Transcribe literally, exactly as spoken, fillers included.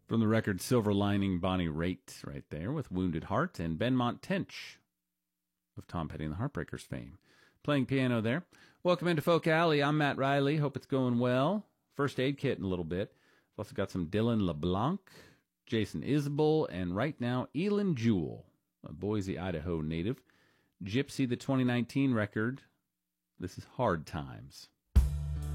From the record Silver Lining, Bonnie Raitt right there with Wounded Heart, and Benmont Tench of Tom Petty and the Heartbreakers fame, playing piano there. Welcome into Folk Alley. I'm Matt Riley. Hope it's going well. First Aid Kit in a little bit. We've also got some Dylan LeBlanc, Jason Isbell, and right now Elin Jewell, a Boise, Idaho native. Gypsy, the twenty nineteen record. This is Hard Times.